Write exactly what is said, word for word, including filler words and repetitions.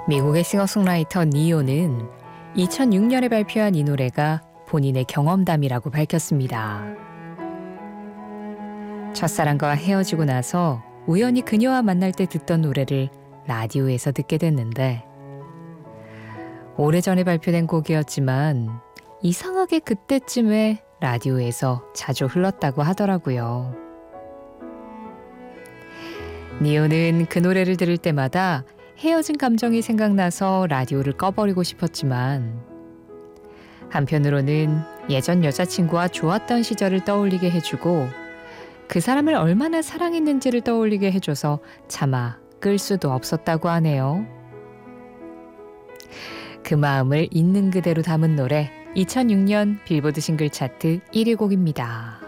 미국의 싱어송라이터 니오는 이천육 년에 발표한 이 노래가 본인의 경험담이라고 밝혔습니다. 첫사랑과 헤어지고 나서 우연히 그녀와 만날 때 듣던 노래를 라디오에서 듣게 됐는데 오래전에 발표된 곡이었지만 이상하게 그때쯤에 라디오에서 자주 흘렀다고 하더라고요. 니오는 그 노래를 들을 때마다 헤어진 감정이 생각나서 라디오를 꺼버리고 싶었지만 한편으로는 예전 여자친구와 좋았던 시절을 떠올리게 해주고 그 사람을 얼마나 사랑했는지를 떠올리게 해줘서 차마 끌 수도 없었다고 하네요. 그 마음을 있는 그대로 담은 노래 이천육 년 빌보드 싱글 차트 일 위 곡입니다.